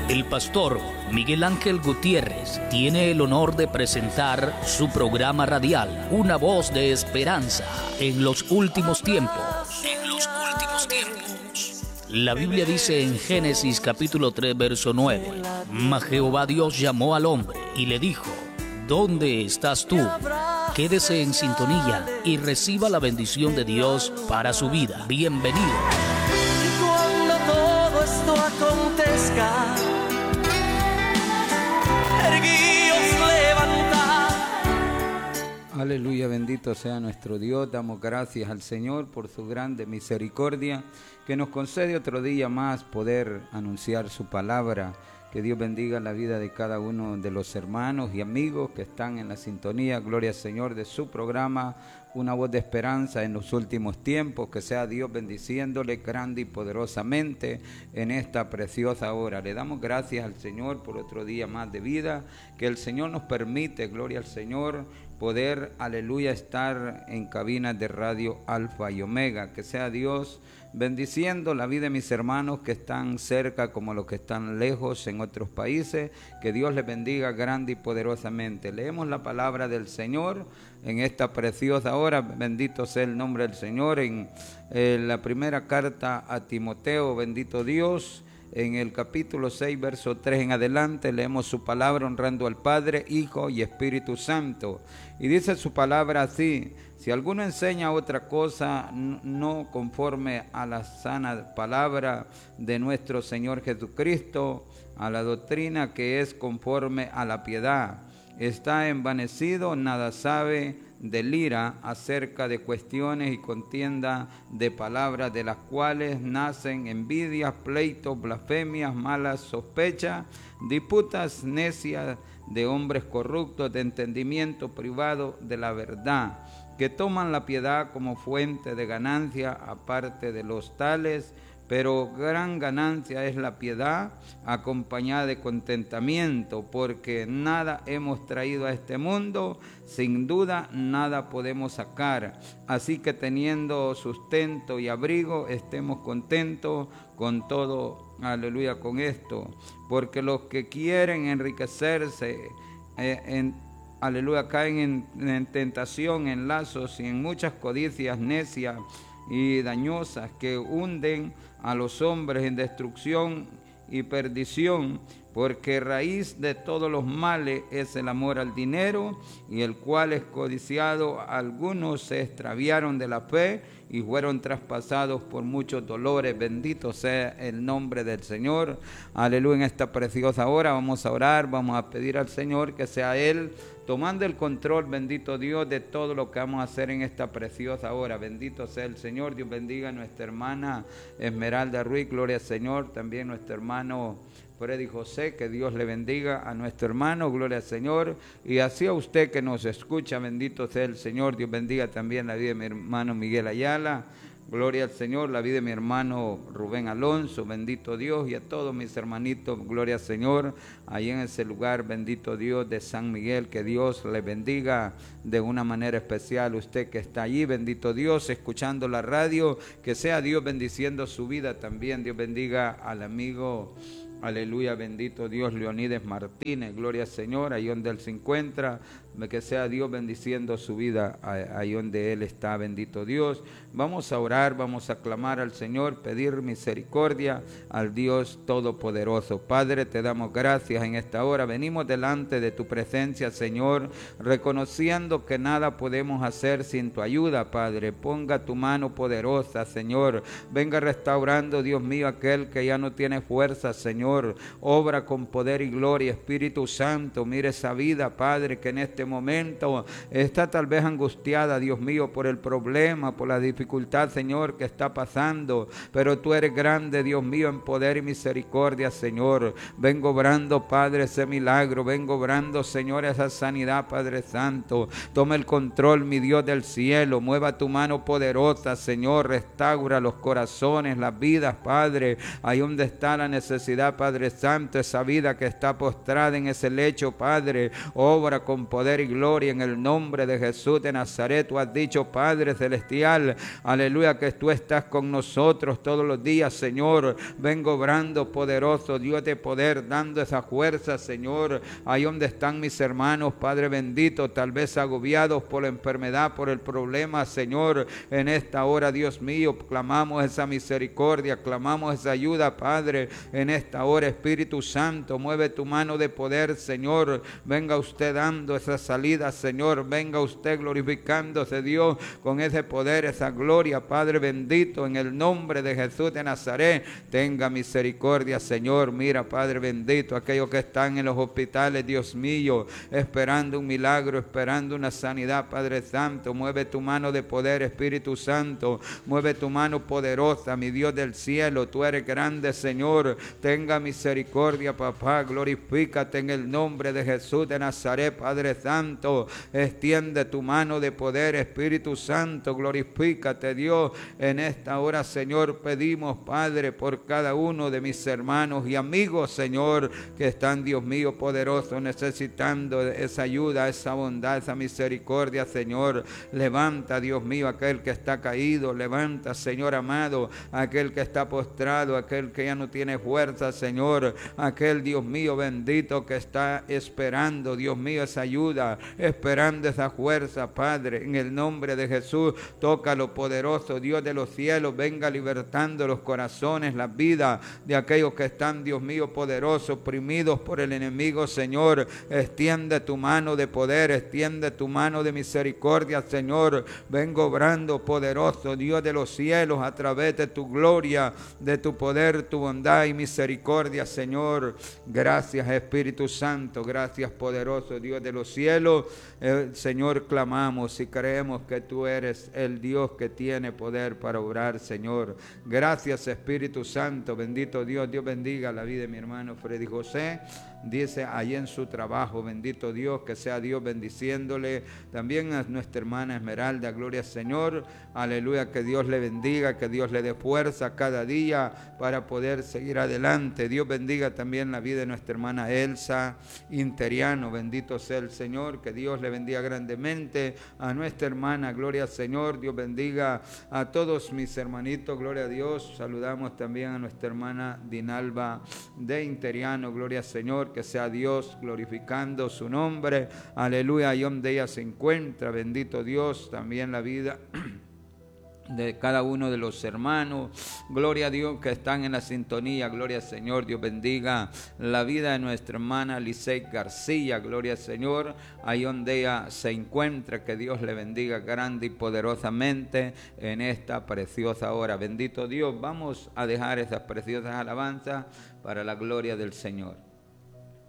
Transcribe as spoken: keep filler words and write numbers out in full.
El pastor Miguel Ángel Gutiérrez tiene el honor de presentar su programa radial, Una Voz de Esperanza, en los últimos tiempos. En los últimos tiempos. La Biblia dice en Génesis capítulo tres, verso nueve, mas Jehová Dios llamó al hombre y le dijo, ¿dónde estás tú? Quédese en sintonía y reciba la bendición de Dios para su vida. Bienvenido. Cuando todo esto acontezca, erguíos, levantad. Aleluya, bendito sea nuestro Dios. Damos gracias al Señor por su grande misericordia, que nos concede otro día más poder anunciar su palabra. Que Dios bendiga la vida de cada uno de los hermanos y amigos que están en la sintonía, gloria al Señor, de su programa, Una Voz de Esperanza en los últimos tiempos. Que sea Dios bendiciéndole grande y poderosamente en esta preciosa hora. Le damos gracias al Señor por otro día más de vida, que el Señor nos permite, gloria al Señor, poder, aleluya, estar en cabinas de radio Alfa y Omega. Que sea Dios bendiciendo la vida de mis hermanos que están cerca como los que están lejos en otros países. Que Dios les bendiga grande y poderosamente. Leemos la palabra del Señor en esta preciosa hora. Bendito sea el nombre del Señor. En eh, la primera carta a Timoteo, bendito Dios, en el capítulo seis, verso tres en adelante, leemos su palabra honrando al Padre, Hijo y Espíritu Santo. Y dice su palabra así: si alguno enseña otra cosa no conforme a la sana palabra de nuestro Señor Jesucristo, a la doctrina que es conforme a la piedad, está envanecido, nada sabe, delira acerca de cuestiones y contienda de palabras, de las cuales nacen envidias, pleitos, blasfemias, malas sospechas, disputas necias de hombres corruptos de entendimiento privado de la verdad, que toman la piedad como fuente de ganancia aparte de los tales. Pero gran ganancia es la piedad acompañada de contentamiento, porque nada hemos traído a este mundo, sin duda nada podemos sacar. Así que teniendo sustento y abrigo, estemos contentos con todo, aleluya, con esto. Porque los que quieren enriquecerse, eh, en, aleluya, caen en, en tentación, en lazos y en muchas codicias necias y dañosas que hunden a los hombres en destrucción y perdición, porque raíz de todos los males es el amor al dinero, y el cual es codiciado. Algunos se extraviaron de la fe y fueron traspasados por muchos dolores. Bendito sea el nombre del Señor. Aleluya. En esta preciosa hora vamos a orar, vamos a pedir al Señor que sea Él tomando el control, bendito Dios, de todo lo que vamos a hacer en esta preciosa hora. Bendito sea el Señor. Dios bendiga a nuestra hermana Esmeralda Ruiz, gloria al Señor. También nuestro hermano Freddy José, que Dios le bendiga a nuestro hermano, gloria al Señor. Y así a usted que nos escucha, bendito sea el Señor. Dios bendiga también la vida de mi hermano Miguel Ayala, gloria al Señor, la vida de mi hermano Rubén Alonso, bendito Dios, y a todos mis hermanitos, gloria al Señor, ahí en ese lugar, bendito Dios de San Miguel. Que Dios le bendiga de una manera especial. Usted que está allí, bendito Dios, escuchando la radio, que sea Dios bendiciendo su vida también. Dios bendiga al amigo, aleluya, bendito Dios, Leonides Martínez, gloria al Señor, ahí donde él se encuentra. Que sea Dios bendiciendo su vida ahí donde Él está, bendito Dios. Vamos a orar, vamos a clamar al Señor, pedir misericordia al Dios Todopoderoso. Padre, te damos gracias en esta hora. Venimos delante de tu presencia, Señor, reconociendo que nada podemos hacer sin tu ayuda, Padre. Ponga tu mano poderosa, Señor. Venga restaurando, Dios mío, aquel que ya no tiene fuerza, Señor. Obra con poder y gloria, Espíritu Santo. Mire esa vida, Padre, que en este momento está tal vez angustiada, Dios mío, por el problema, por la dificultad, Señor, que está pasando, pero tú eres grande, Dios mío, en poder y misericordia, Señor. Vengo obrando, Padre, ese milagro, vengo obrando, Señor, esa sanidad, Padre Santo. Toma el control, mi Dios del cielo, mueva tu mano poderosa, Señor, restaura los corazones, las vidas, Padre, ahí donde está la necesidad, Padre Santo, esa vida que está postrada en ese lecho, Padre, obra con poder poder y gloria en el nombre de Jesús de Nazaret. Tú has dicho, Padre Celestial, aleluya, que tú estás con nosotros todos los días, Señor. Vengo obrando poderoso, Dios de poder, dando esa fuerza, Señor, ahí donde están mis hermanos, Padre bendito, tal vez agobiados por la enfermedad, por el problema, Señor. En esta hora, Dios mío, clamamos esa misericordia, clamamos esa ayuda, Padre. En esta hora, Espíritu Santo, mueve tu mano de poder, Señor. Venga usted dando esa salida, Señor. Venga usted glorificándose, Dios, con ese poder, esa gloria, Padre bendito, en el nombre de Jesús de Nazaret. Tenga misericordia, Señor. Mira, Padre bendito, aquellos que están en los hospitales, Dios mío, esperando un milagro, esperando una sanidad, Padre Santo. Mueve tu mano de poder, Espíritu Santo. Mueve tu mano poderosa, mi Dios del cielo. Tú eres grande, Señor. Tenga misericordia, papá. Glorifícate en el nombre de Jesús de Nazaret, Padre Santo. Extiende tu mano de poder, Espíritu Santo. Glorifícate, Dios. En esta hora, Señor, pedimos, Padre, por cada uno de mis hermanos y amigos, Señor, que están, Dios mío, poderoso, necesitando esa ayuda, esa bondad, esa misericordia, Señor. Levanta, Dios mío, aquel que está caído. Levanta, Señor amado, aquel que está postrado, aquel que ya no tiene fuerza, Señor. Aquel, Dios mío, bendito, que está esperando, Dios mío, esa ayuda, esperando esa fuerza, Padre. En el nombre de Jesús, toca lo poderoso, Dios de los cielos. Venga libertando los corazones, las vidas de aquellos que están, Dios mío, poderosos, oprimidos por el enemigo, Señor. Extiende tu mano de poder, extiende tu mano de misericordia, Señor. Vengo obrando poderoso, Dios de los cielos, a través de tu gloria, de tu poder, tu bondad y misericordia, Señor. Gracias, Espíritu Santo. Gracias, poderoso Dios de los cielos. Eh, Señor, clamamos y creemos que tú eres el Dios que tiene poder para obrar, Señor. Gracias, Espíritu Santo. Bendito Dios. Dios bendiga la vida de mi hermano Freddy José. Dice allí en su trabajo, bendito Dios, que sea Dios bendiciéndole. También a nuestra hermana Esmeralda, gloria al Señor, aleluya, que Dios le bendiga, que Dios le dé fuerza cada día para poder seguir adelante. Dios bendiga también la vida de nuestra hermana Elsa Interiano, bendito sea el Señor, que Dios le bendiga grandemente a nuestra hermana, gloria al Señor. Dios bendiga a todos mis hermanitos, gloria a Dios. Saludamos también a nuestra hermana Dinalba de Interiano, gloria al Señor. Que sea Dios glorificando su nombre, aleluya, y donde ella se encuentra, bendito Dios. También la vida de cada uno de los hermanos, gloria a Dios, que están en la sintonía, gloria al Señor. Dios bendiga la vida de nuestra hermana Lisette García, gloria al Señor, ahí donde ella se encuentra. Que Dios le bendiga grande y poderosamente en esta preciosa hora, bendito Dios. Vamos a dejar esas preciosas alabanzas para la gloria del Señor.